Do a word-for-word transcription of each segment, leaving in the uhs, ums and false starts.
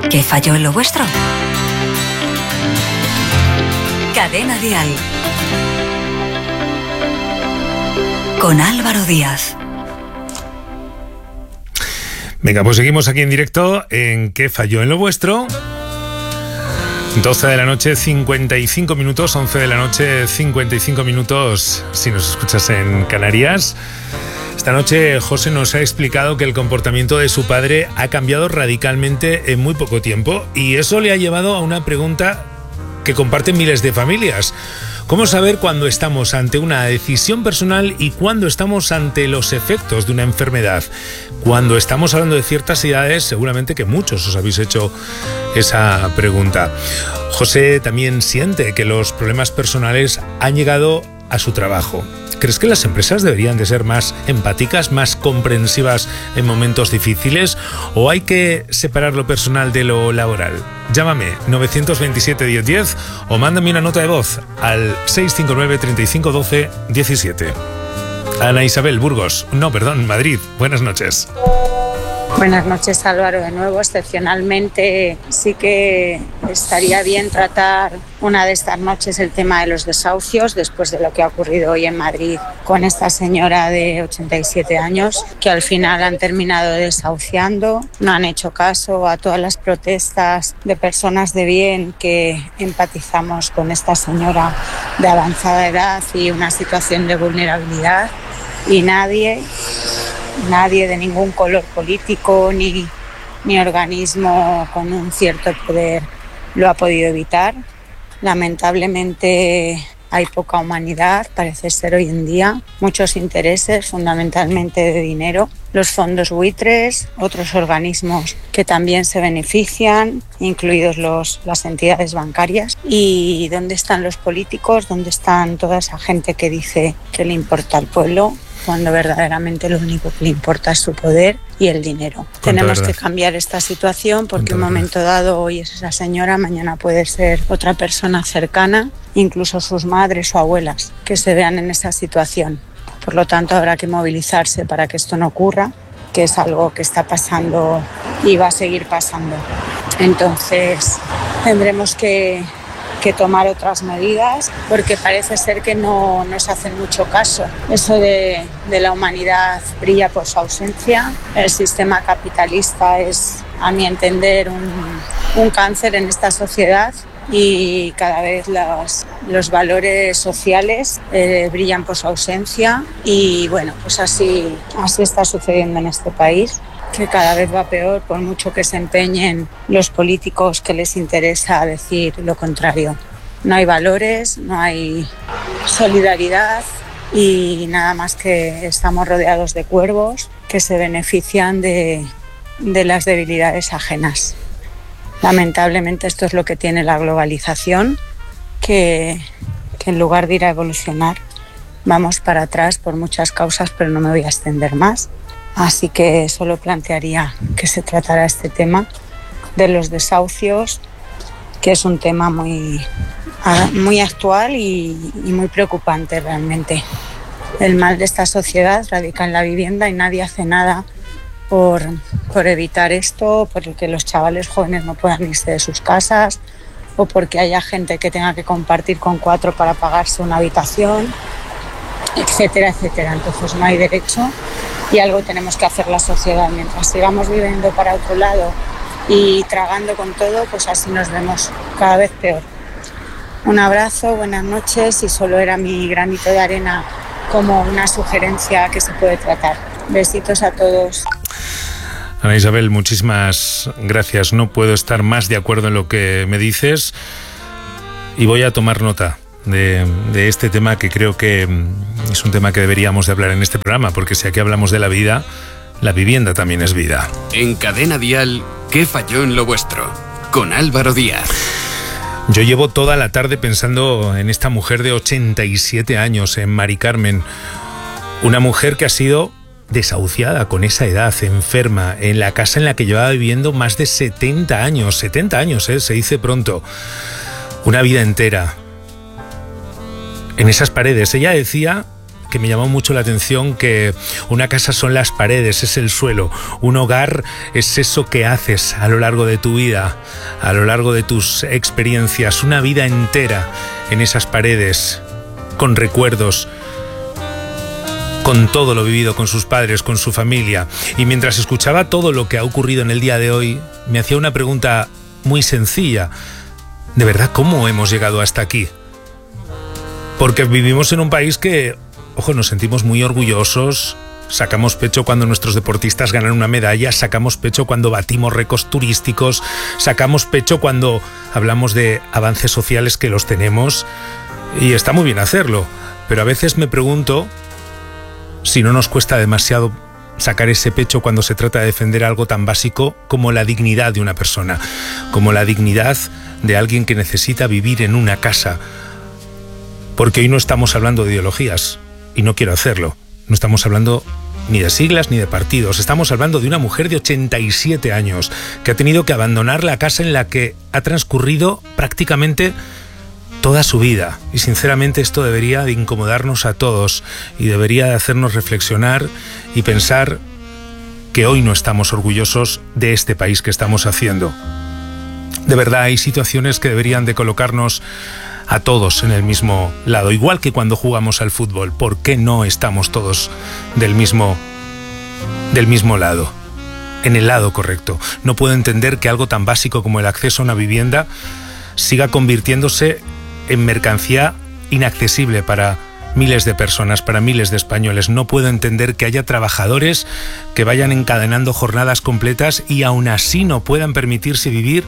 ¿Qué falló en lo vuestro? Cadena Dial. Con Álvaro Díaz. Venga, pues seguimos aquí en directo en ¿Qué falló en lo vuestro? doce de la noche, cincuenta y cinco minutos, once de la noche, cincuenta y cinco minutos, si nos escuchas en Canarias. Esta noche José nos ha explicado que el comportamiento de su padre ha cambiado radicalmente en muy poco tiempo, y eso le ha llevado a una pregunta que comparten miles de familias. ¿Cómo saber cuándo estamos ante una decisión personal y cuándo estamos ante los efectos de una enfermedad? Cuando estamos hablando de ciertas edades, seguramente que muchos os habéis hecho esa pregunta. José también siente que los problemas personales han llegado a su trabajo. ¿Crees que las empresas deberían de ser más empáticas, más comprensivas en momentos difíciles? ¿O hay que separar lo personal de lo laboral? Llámame nueve dos siete, diez diez o mándame una nota de voz al seis cinco nueve, treinta y cinco, doce, diecisiete. Ana Isabel, Burgos. No, perdón, Madrid. Buenas noches. Buenas noches, Álvaro, de nuevo. Excepcionalmente sí que estaría bien tratar una de estas noches el tema de los desahucios, después de lo que ha ocurrido hoy en Madrid con esta señora de ochenta y siete años, que al final han terminado desahuciando. No han hecho caso a todas las protestas de personas de bien que empatizamos con esta señora de avanzada edad y una situación de vulnerabilidad, y nadie... Nadie de ningún color político ni, ni organismo con un cierto poder lo ha podido evitar. Lamentablemente hay poca humanidad, parece ser hoy en día, muchos intereses, fundamentalmente de dinero, los fondos buitres, otros organismos que también se benefician, incluidos los, las entidades bancarias. ¿Y dónde están los políticos? ¿Dónde están toda esa gente que dice que le importa al pueblo, cuando verdaderamente lo único que le importa es su poder y el dinero? Tenemos que cambiar esta situación, porque un momento dado hoy es esa señora, mañana puede ser otra persona cercana, incluso sus madres o abuelas, que se vean en esa situación. Por lo tanto, habrá que movilizarse para que esto no ocurra, que es algo que está pasando y va a seguir pasando. Entonces, tendremos que... que tomar otras medidas, porque parece ser que no nos hacen mucho caso. Eso de, de la humanidad brilla por su ausencia. El sistema capitalista es, a mi entender, un, un cáncer en esta sociedad, y cada vez los, los valores sociales eh, brillan por su ausencia, y bueno, pues así, así está sucediendo en este país, que cada vez va peor, por mucho que se empeñen los políticos que les interesa decir lo contrario. No hay valores, no hay solidaridad, y nada más que estamos rodeados de cuervos que se benefician de, de las debilidades ajenas. Lamentablemente esto es lo que tiene la globalización, que, que en lugar de ir a evolucionar vamos para atrás por muchas causas, pero no me voy a extender más. Así que solo plantearía que se tratara este tema de los desahucios, que es un tema muy, muy actual y, y muy preocupante realmente. El mal de esta sociedad radica en la vivienda y nadie hace nada por, por evitar esto, porque los chavales jóvenes no puedan irse de sus casas, o porque haya gente que tenga que compartir con cuatro para pagarse una habitación, etcétera, etcétera. Entonces no hay derecho. Y algo tenemos que hacer la sociedad. Mientras sigamos viviendo para otro lado y tragando con todo, pues así nos vemos cada vez peor. Un abrazo, buenas noches, y solo era mi granito de arena como una sugerencia que se puede tratar. Besitos a todos. Ana Isabel, muchísimas gracias. No puedo estar más de acuerdo en lo que me dices, y voy a tomar nota De, de este tema, que creo que es un tema que deberíamos de hablar en este programa, porque si aquí hablamos de la vida, la vivienda también es vida. En Cadena Dial, ¿qué falló en lo vuestro? Con Álvaro Díaz. Yo llevo toda la tarde pensando en esta mujer de ochenta y siete años, en Mari Carmen, una mujer que ha sido desahuciada con esa edad, enferma, en la casa en la que llevaba viviendo más de setenta años, setenta años, ¿eh? Se dice pronto, una vida entera en esas paredes. Ella decía que me llamó mucho la atención que una casa son las paredes, es el suelo. Un hogar es eso que haces a lo largo de tu vida, a lo largo de tus experiencias. Una vida entera en esas paredes, con recuerdos, con todo lo vivido con sus padres, con su familia. Y mientras escuchaba todo lo que ha ocurrido en el día de hoy, me hacía una pregunta muy sencilla. ¿De verdad cómo hemos llegado hasta aquí? Porque vivimos en un país que, ojo, nos sentimos muy orgullosos, sacamos pecho cuando nuestros deportistas ganan una medalla, sacamos pecho cuando batimos récords turísticos, sacamos pecho cuando hablamos de avances sociales que los tenemos, y está muy bien hacerlo, pero a veces me pregunto si no nos cuesta demasiado sacar ese pecho cuando se trata de defender algo tan básico como la dignidad de una persona, como la dignidad de alguien que necesita vivir en una casa. Porque hoy no estamos hablando de ideologías, y no quiero hacerlo. No estamos hablando ni de siglas ni de partidos. Estamos hablando de una mujer de ochenta y siete años que ha tenido que abandonar la casa en la que ha transcurrido prácticamente toda su vida. Y sinceramente esto debería de incomodarnos a todos y debería de hacernos reflexionar y pensar que hoy no estamos orgullosos de este país que estamos haciendo. De verdad hay situaciones que deberían de colocarnos a todos en el mismo lado, igual que cuando jugamos al fútbol. ¿Por qué no estamos todos del mismo, del mismo lado? En el lado correcto. No puedo entender que algo tan básico como el acceso a una vivienda siga convirtiéndose en mercancía inaccesible para miles de personas, para miles de españoles. No puedo entender que haya trabajadores que vayan encadenando jornadas completas y aún así no puedan permitirse vivir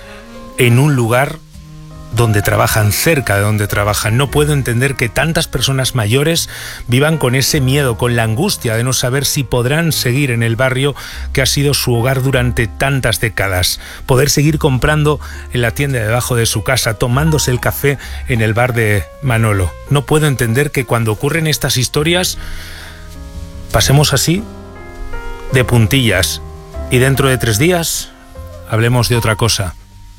en un lugar donde trabajan, cerca de donde trabajan. No puedo entender que tantas personas mayores vivan con ese miedo, con la angustia de no saber si podrán seguir en el barrio que ha sido su hogar durante tantas décadas. Poder seguir comprando en la tienda debajo de su casa, tomándose el café en el bar de Manolo. No puedo entender que cuando ocurren estas historias pasemos así, de puntillas, y dentro de tres días hablemos de otra cosa.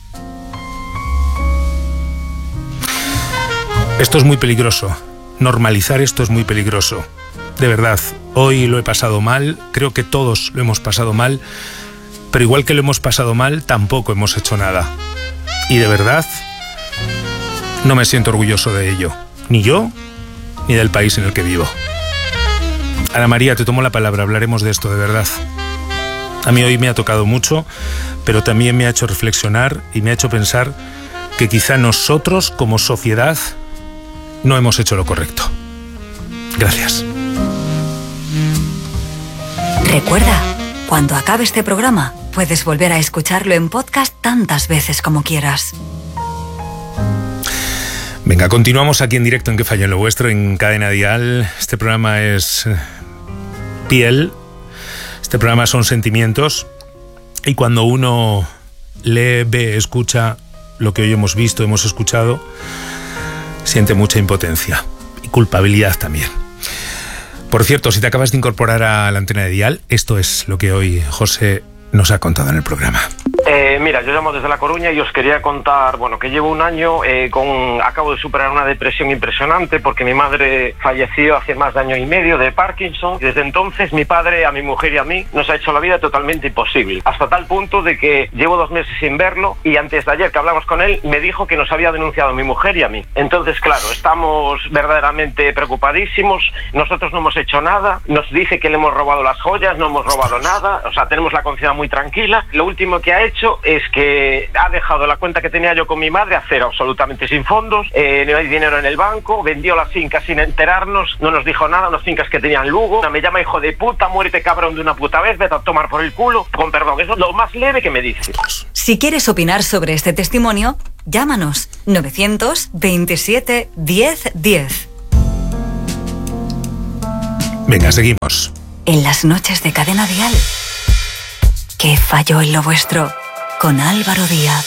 Esto es muy peligroso. Normalizar esto es muy peligroso. De verdad, hoy lo he pasado mal, creo que todos lo hemos pasado mal, pero igual que lo hemos pasado mal, tampoco hemos hecho nada. Y de verdad, no me siento orgulloso de ello. Ni yo, ni del país en el que vivo. Ana María, te tomo la palabra, hablaremos de esto, de verdad. A mí hoy me ha tocado mucho, pero también me ha hecho reflexionar y me ha hecho pensar que quizá nosotros, como sociedad, no hemos hecho lo correcto. Gracias. Recuerda, cuando acabe este programa, puedes volver a escucharlo en podcast tantas veces como quieras. Venga, continuamos aquí en directo en Que Falló en lo Vuestro, en Cadena Dial. Este programa es piel, este programa son sentimientos, y cuando uno lee, ve, escucha lo que hoy hemos visto, hemos escuchado, siente mucha impotencia y culpabilidad también. Por cierto, si te acabas de incorporar a la antena de Dial, esto es lo que hoy José nos ha contado en el programa. Eh, mira, yo llamo desde La Coruña y os quería contar, bueno, que llevo un año eh, con, acabo de superar una depresión impresionante porque mi madre falleció hace más de año y medio de Parkinson. Desde entonces mi padre, a mi mujer y a mí nos ha hecho la vida totalmente imposible, hasta tal punto de que llevo dos meses sin verlo, y antes de ayer que hablamos con él me dijo que nos había denunciado a mi mujer y a mí. Entonces, claro, estamos verdaderamente preocupadísimos. Nosotros no hemos hecho nada, nos dice que le hemos robado las joyas, no hemos robado nada, o sea, tenemos la conciencia muy tranquila. Lo último que ha hecho es que ha dejado la cuenta que tenía yo con mi madre a cero, absolutamente sin fondos, eh, no hay dinero en el banco, vendió las fincas sin enterarnos, no nos dijo nada, unas fincas que tenían Lugo. Me llama hijo de puta, muérete cabrón de una puta vez, vete a tomar por el culo, con perdón, eso es lo más leve que me dice. Si quieres opinar sobre este testimonio, llámanos novecientos veintisiete diez diez. Venga, seguimos. En las noches de Cadena Dial, ¿qué falló en lo vuestro? Con Álvaro Díaz.